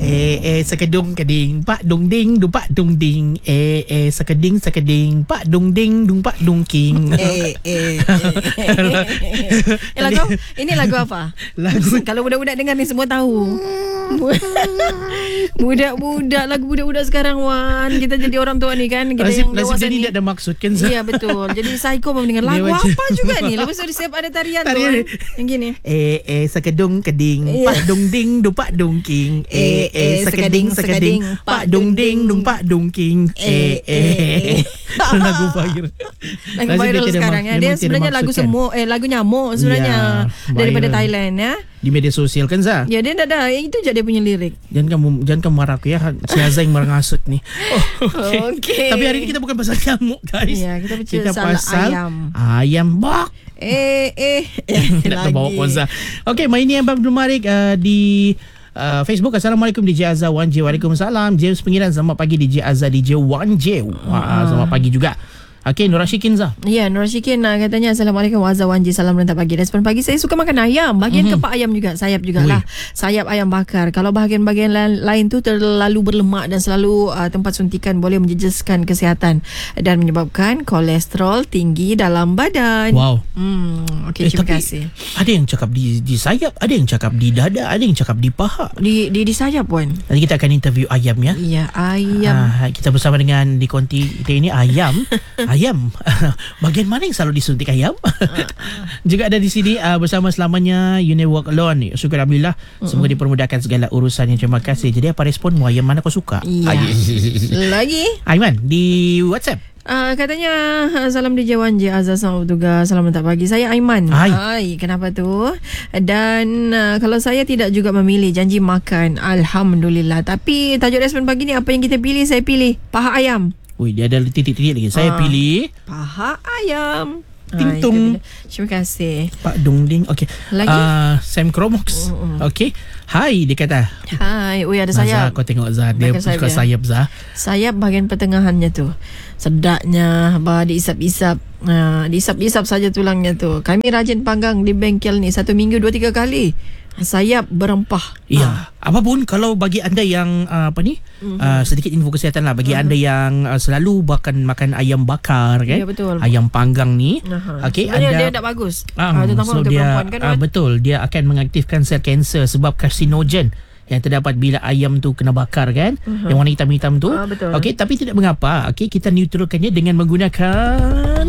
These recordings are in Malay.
Sekedung keding pak dung ding du pak dung ding. Sekeding pak dung ding dung pak dung king. Ini lagu apa? Kalau budak-budak dengar ni semua tahu. Budak-budak, lagu budak-budak sekarang, Wan. Kita jadi orang tua ni kan. Kita yang dewasa ni. Dia ada maksud kan? Ya, betul. Jadi psycho pun mendengar lagu apa juga ni. Lepas tu siap ada tarian tu. Yang gini. Sekedung keding pak dung ding du pak dung king. Sekeding pak dung ding dung pak dung king. Lagu viral. Lagu viral sekarang ya. Dia sebenarnya lagu semua lagu nyamuk sebenarnya daripada Thailand ya. Di media sosial kan Zah? Ya, dia dah itu je dia punya lirik. Jangan kamu marah aku ya. Si Azza yang mengasut ni. Okay. Tapi hari ni kita bukan pasal nyamuk guys. Ya, kita pasal ayam bak. Nak terbawa Azza. Okay, main ni yang Abang Marik di Facebook. Assalamualaikum DJ Azza 1J. Waalaikumsalam James Pengiran. Selamat pagi DJ Azza DJ 1J. Selamat pagi juga. Okey, Nur Rashikin Zah. Ya, Nur Rashikin katanya Assalamualaikum Azza 1J. Salam rentap pagi. Respon pagi, saya suka makan ayam. Bahagian kepala ayam juga, sayap jugalah. Sayap ayam bakar. Kalau bahagian-bahagian lain tu terlalu berlemak dan selalu tempat suntikan boleh menjejaskan kesihatan dan menyebabkan kolesterol tinggi dalam badan. Wow. Okey, terima kasih. Ada yang cakap di sayap, ada yang cakap di dada, ada yang cakap di paha. Di sayap pun. Nanti kita akan interview ayam ya. Ya, ayam. Kita bersama dengan di konti kita ini ayam. Ayam. Bahagian mana yang selalu disuntik ayam? Juga ada di sini bersama selamanya You Never Walk Alone. Syukur Alhamdulillah. Semoga dipermudahkan segala urusannya. Terima kasih. Jadi apa responmu? Ayam mana kau suka? Ya. Lagi Aiman di WhatsApp. Katanya salam DJ 1J Azza sama bertugas. Salam tak pagi. Saya Aiman. Hai. Kenapa tu? Dan kalau saya tidak juga memilih janji makan, alhamdulillah. Tapi tajuk respon pagi ni apa yang kita pilih? Saya pilih paha ayam. Ui, dia ada titik-titik lagi. Saya pilih paha ayam. Tingtung. Terima kasih Pak Dungding. Okey. Lagi Sam Cromox. Okey. Hai, dia kata. Hai. Ui, ada sayap. Kau tengok Zah. Dia suka sayap Zah. Sayap bahagian pertengahannya tu. Sedapnya. Diisap-isap. Diisap-isap saja tulangnya tu. Kami rajin panggang di bengkel ni 1 minggu 2-3 kali. Sayap berempah. Ya, apapun kalau bagi anda yang sedikit info kesihatan lah bagi anda yang selalu makan ayam bakar kan. Ya, betul. Ayam panggang ni. Okey, dia tak bagus. Terutama untuk perempuan kan. Betul, dia akan mengaktifkan sel kanser sebab karsinogen yang terdapat bila ayam tu kena bakar kan. Yang warna hitam-hitam tu. Okey, tapi tidak mengapa. Okey, kita neutralkannya dengan menggunakan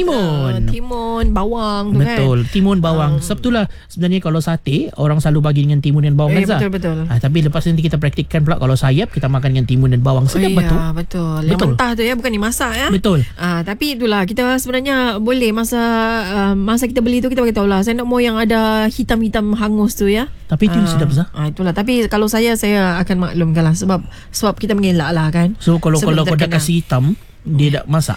timun, bawang tu kan. Betul, timun bawang. Sebab itulah sebenarnya kalau sate orang selalu bagi dengan timun dan bawang kan. Betul. Tapi lepas nanti kita praktikkan pula kalau sayap kita makan dengan timun dan bawang. Sedap betul. Yang mentah tu ya, bukan dimasak ya. Betul. Tapi itulah kita sebenarnya boleh masa kita beli tu kita bagi tahu lah. Saya nak mau yang ada hitam-hitam hangus tu ya. Tapi itu sedap Zah. Itulah. Tapi kalau saya akan maklumkan lah sebab kita mengelak lah kan. So kalau kau dah kasih hitam dia dah masak.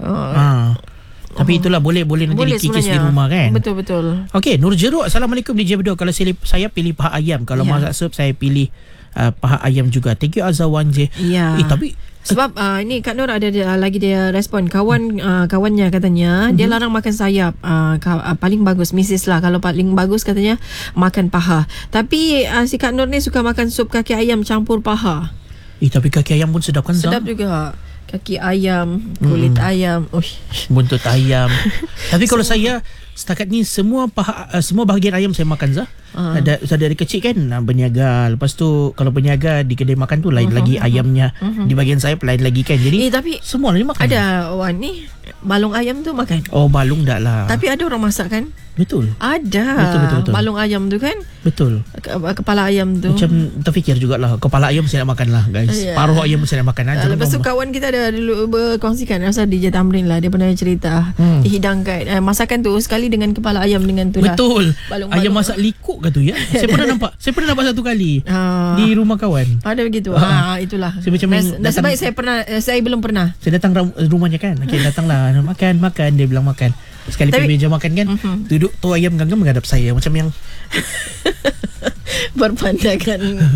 Tapi itulah boleh nanti dikikis di rumah kan. Betul. Okey, Nur Jeruk. Assalamualaikum DJ Bedo. Kalau saya pilih paha ayam. Kalau masak sup saya pilih paha ayam juga. Thank you Azza 1J. Tapi sebab ini Kak Nur ada lagi dia respon kawannya katanya dia larang makan sayap. Paling bagus Mrs lah, kalau paling bagus katanya makan paha. Tapi si Kak Nur ni suka makan sup kaki ayam campur paha. Tapi kaki ayam pun sedap kan? Sedap juga. Kaki ayam, kulit ayam, buntut ayam. Tapi kalau saya setakat ni semua bahagian ayam saya makan Zah. Dari kecil kan berniaga. Lepas tu kalau berniaga di kedai makan tu lain lagi ayamnya. Di bahagian saya lain lagi kan. Jadi tapi semua ni makan. Ada ni balung ayam tu makan. Balung dak lah. Tapi ada orang masak kan? Betul. Ada. Betul. Balung ayam tu kan? Betul. Kepala ayam tu. Macam terfikir jugalah. Kepala ayam saya nak makan lah guys. Paruh ayam saya nak makan. Lepas tu kawan kita ada dulu berkongsikan. Rasa DJ Tamrin lah. Dia pernah cerita. Dihidangkan masakan tu sekali dengan kepala ayam dengan tu lah. Betul. Ayam masak likuk ke tu ya? Saya pernah nampak satu kali di rumah kawan. Ada begitu. Itulah. Saya macam nasib baik saya belum pernah. Saya datang rumahnya kan. Okay, datanglah makan. Dia bilang makan. Sekali pergi meja makan kan, duduk tu ayam ganggang menghadap saya macam yang berpandangan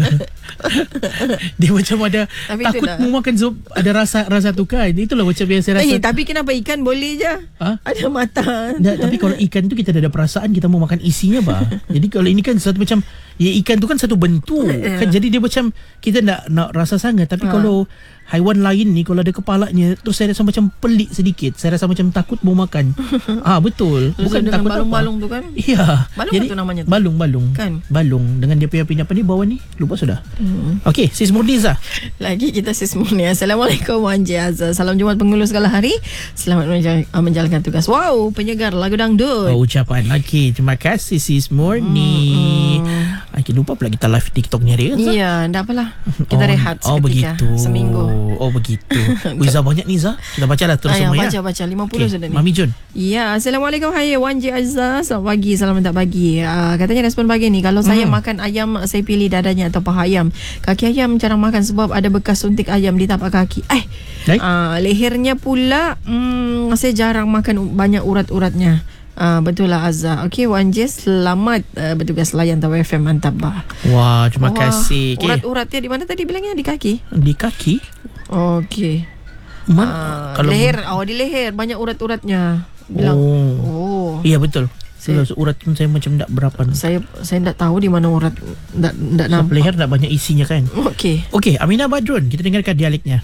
Dia macam ada takut mau makan sup, ada rasa tu kan. Itulah macam biasa rasa. Tapi kenapa ikan boleh je? Ada mata. Tapi kalau ikan tu kita ada perasaan kita mau makan isinya bah. Jadi kalau ini kan satu macam ikan tu kan satu bentuk kan, jadi dia macam kita nak rasa sangat. Tapi kalau haiwan lain ni kalau ada kepalanya, terus saya rasa macam pelik sedikit. Saya rasa macam takut mau makan. Betul. Bukan takut balung-balung tu kan? Ya. Balung jadi, tu namanya tu. Balung kan? Balung dengan dia punya apa ni bawah ni, lupa sudah. Okey, Sis Murniza. Lagi kita Sis Murniza. Assalamualaikum Wan J Azhar. Salam Jumaat Penghulu segala hari. Selamat menjalankan tugas. Wow, penyegar lagu dangdut. Ucapan. Okey, terima kasih Sis Murni. Lupa pula kita live TikTok ni hari. Ya, tak apalah. Kita rehat seketika. Begitu. Seminggu. Begitu. Izzah banyak ni Izzah. Kita bacalah terus semua ya. Baca 50 sudah ni. Mami Jun. Ya, Assalamualaikum. Hai Wan J Azhar. Selamat pagi. Salam tak pagi. Katanya respon pagi ni, kalau saya makan ayam, saya pilih dadanya atau paha ayam. Kaki ayam jarang makan sebab ada bekas suntik ayam di tapak kaki. Lehernya pula saya jarang makan, banyak urat-uratnya. Betul lah Azhar. Okey Wan J, selamat bertugas layan Tawa FM. Mantap bah. Wah, terima kasih. Urat-uratnya di mana tadi bilangnya? Di kaki? Di kaki? Okey. Kalau leher, di leher banyak urat-uratnya. Bilang. Iya betul. Urat pun saya macam tak berapa. Saya tak tahu di mana urat, tak nampak. Leher tak banyak isinya kan. Okey, Aminah Badrun, kita dengarkan dialeknya.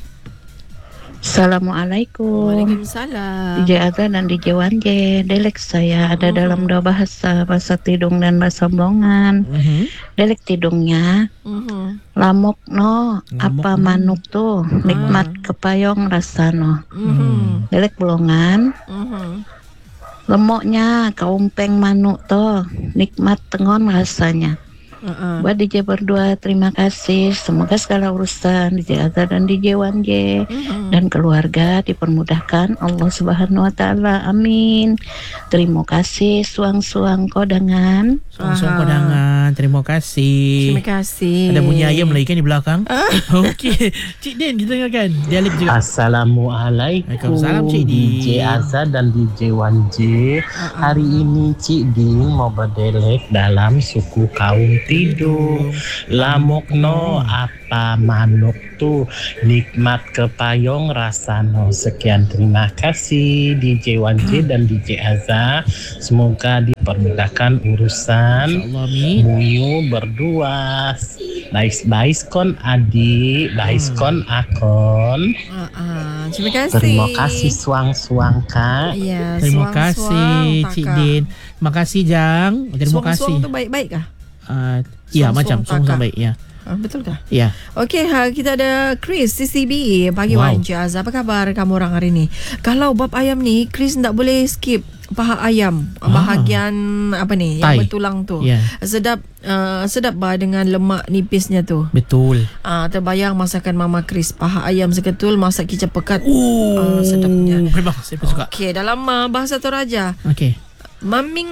Assalamualaikum. Waalaikumsalam. DJ Azhar dan DJ Wan J. Dialek saya ada dalam dua bahasa Tidung dan bahasa Blongan. Dialek Tidungnya, lamok no, apa manuk tu, nikmat kepayong rasa no. Dialek Blongan, lemoknya kaumpeng manuk to, nikmat tengon rasanya. Buat DJ berdua terima kasih. Semoga segala urusan DJ Azhar dan DJ Wan J dan keluarga dipermudahkan Allah Subhanahu Wa Taala. Amin. Terima kasih suang-suang kodangan. Suang-suang kodangan. Terima kasih. Terima kasih. Ada bunyi ayam lagi kan di belakang. Okey, Cik Din kita dengarkan dialek juga. Assalamualaikum. Waalaikumsalam Cik Din. DJ Azhar dan DJ Wan J. Hari ini Cik Din mau berdialek dalam suku kaum Tidung. Lamok no, apa manuk tu, nikmat kepayong rasano. Sekian, terima kasih DJ Wan J dan DJ Azhar. Semoga dipermudahkan urusan. Muyu berdua. Bais kon adik, bais kon akon. Terima kasih. Terima kasih suang-suang Kak. Ya, terima kasih Cik Din. Terima kasih Jang. Terima kasih. Suang-suang tu baik-baik kah? Ya, macam suang-suang baik ya. Betul kah? Ya. Okey, kita ada Chris CCB. Pagi Wan J Azhar. Apa khabar kamu orang hari ni? Kalau bab ayam ni, Chris tak boleh skip paha ayam, bahagian apa ni yang bertulang tu. Sedap bah dengan lemak nipisnya tu. Betul. Terbayang masakan Mama Chris, paha ayam seketul masak kicap pekat. Sedapnya. Memang saya suka. Okey, dalam bahasa Toraja. Okey. Maming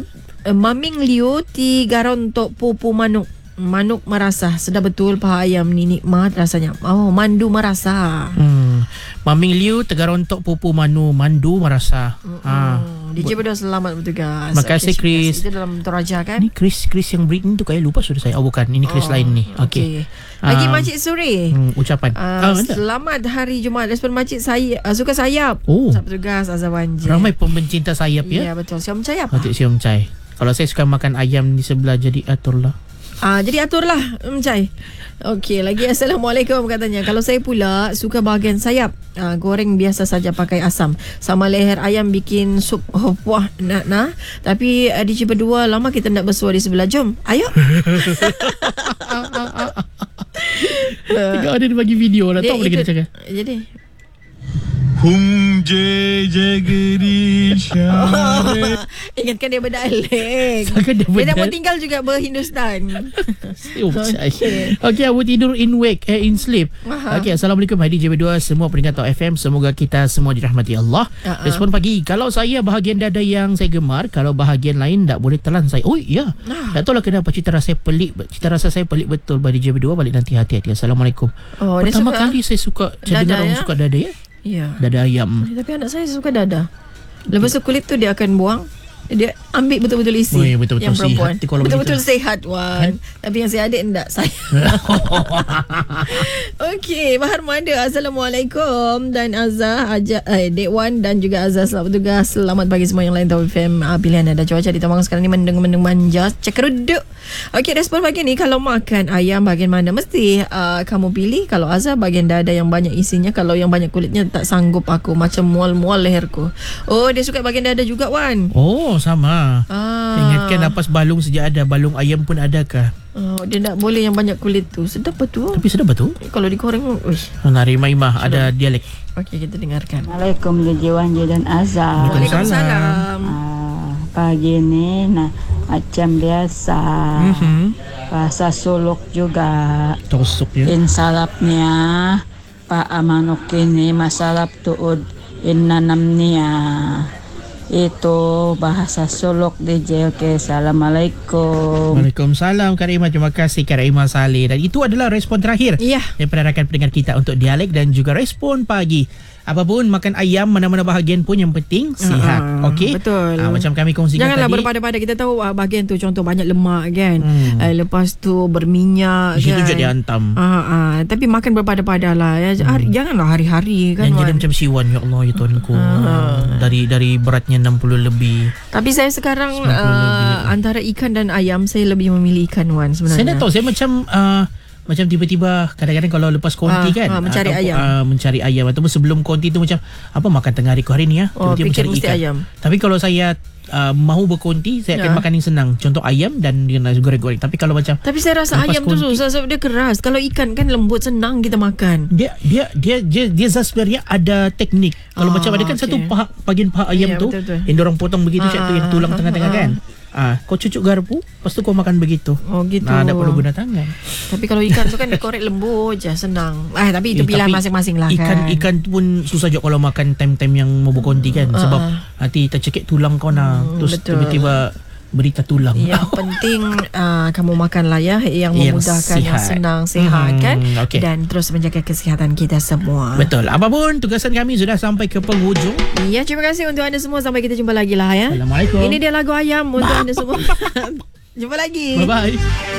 liu ti garontok pupu manuk. Manuk merasa. Sedap betul paha ayam ni, nikmat rasanya. Mandu merasa. Maming liu tegarontok pupu mandu merasa. DJ berdua selamat bertugas. Terima kasih Chris. Itu dalam Toraja kan? Ini Chris yang Britain tu kayak lupa sudah saya. Bukan, ini Chris lain ni. Okey. Lagi Makcik Suri. Ucapan. Selamat hari Jumaat. Respon Makcik saya suka sayap. Selamat bertugas Azhar Wan J. Ramai pencinta sayap ya. Ya betul. Siom Cai apa? Siom Cai. Kalau saya suka makan ayam di sebelah, jadi aturlah. Jadi aturlah Cai. Okey, lagi Assalamualaikum katanya. Kalau saya pula suka bahagian sayap, goreng biasa saja pakai asam. Sama leher ayam bikin sup wah nak. Tapi DJ berdua lama kita nak bersua di sebelah. Jom, ayo. Tengok ada dia bagi video lah. Tahu boleh kita cakap. Jadi ingatkan dia berdialek. Dia dah pun tinggal juga berhindustan. Okey, aku tidur in sleep. Okey, Assalamualaikum hai DJ berdua, semua pendengar Tok FM. Semoga kita semua dirahmati Allah. Respon pagi, kalau saya bahagian dada yang saya gemar, kalau bahagian lain tak boleh telan saya. Tak tahu lah kenapa cita rasa saya pelik betul. DJ berdua balik nanti, hati-hati. Assalamualaikum. Pertama kali saya suka dengar orang suka dada ya. Ya. Dada ayam. Tapi anak saya suka dada. Lepas tu kulit tu dia akan buang. Dia ambil betul-betul isi. Betul-betul yang perempuan sihat. Betul-betul sihat Wan. Tapi yang si adik enggak saya. Okey, Bahar Mada, Assalamualaikum. Dan Azah, Dek Wan dan juga Azah, selamat bertugas. Selamat pagi semua yang lain tahu FM. Pilihan ada cuaca di Tawang sekarang ni mendung manja cekeruduk. Okey, respon pagi ni, kalau makan ayam bahagian mana mesti kamu pilih? Kalau Azah, bahagian dada yang banyak isinya. Kalau yang banyak kulitnya tak sanggup aku, macam mual-mual leherku. Oh, dia suka bahagian dada juga Wan. Oh, sama. Ingatkan napas balung sejak ada, balung ayam pun adakah? Dia tak boleh yang banyak kulit tu. Sedap betul. Tapi sedap betul. Kalau digoreng, Narima Imah ada dialek. Okey, kita dengarkan. Assalamualaikum DJ Wanje dan Azhar. Waalaikumsalam. Pagi ni macam biasa. Rasa suluk juga. Tosok ya. Insalapnya Pak Amanok ini masalap tuud innanamnya. Itu bahasa suluk DJ. Okey, Assalamualaikum. Waalaikumsalam Kak Raimah. Terima kasih Kak Raimah Saleh. Dan itu adalah respon terakhir daripada rakan pendengar kita untuk dialek dan juga respon pagi. Apapun makan ayam, mana-mana bahagian pun yang penting sihat. Okey. Betul. Macam kami kongsikan Janganlah tadi. berpada-pada. Kita tahu bahagian tu contoh banyak lemak kan. Lepas tu berminyak di situ kan. je dia hantam. Tapi makan berpada-pada lah ya. Janganlah hari-hari kan. Dan jadi macam siwan, ya Allah ya Tuhanku. Dari beratnya 60 lebih. Tapi saya sekarang antara ikan dan ayam, saya lebih memilih ikan Wan sebenarnya. Saya tak tahu, saya macam tiba-tiba kadang-kadang kalau lepas konti kan mencari ayam ataupun sebelum konti tu macam apa makan tengah hari ni ya, tiba-tiba fikir mencari mesti ikan. ayam. Tapi kalau saya mahu berkonti, saya akan makan yang senang, contoh ayam dan dengan nasi goreng-goreng. Tapi kalau macam saya rasa ayam tu susah sebab dia keras. Kalau ikan kan lembut, senang kita makan. Dia zat sebenarnya ada teknik. Kalau macam ada kan satu bahagian paha ayam tu betul. yang diorang potong begitu tu yang tulang tengah-tengah kan. Kau cucuk garpu, lepas tu kau makan begitu. Gitu. Tak perlu guna tangan. Tapi kalau ikan tu kan dikorek lembut je, senang. Tapi itu pilihan masing-masing lah kan. Ikan tu pun susah je kalau makan time-time yang mau berkonti kan. Sebab nanti tercekik tulang kau terus betul. tiba-tiba berita tulang. Yang penting kamu makanlah ya yang memudahkan, yang senang, sihat kan. Dan terus menjaga kesihatan kita semua. Betul. Apapun tugasan kami sudah sampai ke penghujung. Ya, terima kasih untuk anda semua. Sampai kita jumpa lagi lah ya. Assalamualaikum. Ini dia lagu ayam untuk anda semua. Jumpa lagi. Bye-bye.